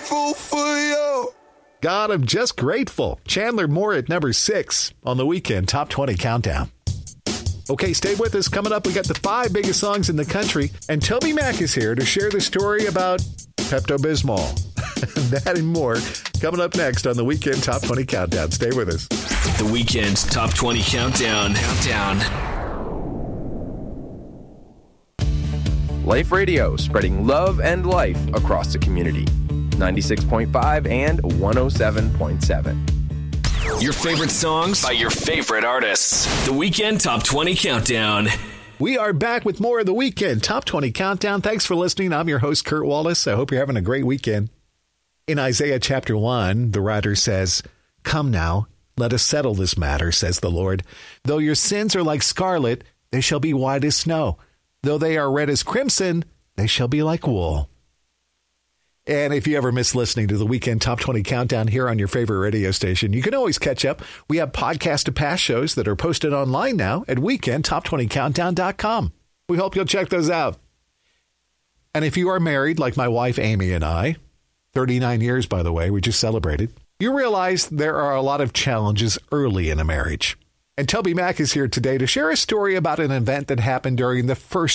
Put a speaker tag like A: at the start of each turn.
A: grateful for you.
B: God, I'm just grateful. Chandler Moore at number 6 on the Weekend Top 20 Countdown. Okay, stay with us. Coming up, we got the 5 biggest songs in the country. And Toby Mac is here to share the story about Pepto-Bismol. That and more coming up next on the Weekend Top 20 Countdown. Stay with us.
C: The Weekend Top 20 Countdown.
D: Life Radio, spreading love and life across the community. 96.5 and 107.7.
C: Your favorite songs by your favorite artists. The Weekend Top 20 Countdown.
B: We are back with more of the Weekend Top 20 Countdown. Thanks for listening. I'm your host, Kurt Wallace. I hope you're having a great weekend. In Isaiah chapter 1, the writer says, "Come now, let us settle this matter, says the Lord. Though your sins are like scarlet, they shall be white as snow. Though they are red as crimson, they shall be like wool." And if you ever miss listening to the Weekend Top 20 Countdown here on your favorite radio station, you can always catch up. We have podcasts of past shows that are posted online now at weekendtop20countdown.com. We hope you'll check those out. And if you are married, like my wife Amy and I, 39 years, by the way, we just celebrated, you realize there are a lot of challenges early in a marriage. And Toby Mac is here today to share a story about an event that happened during the first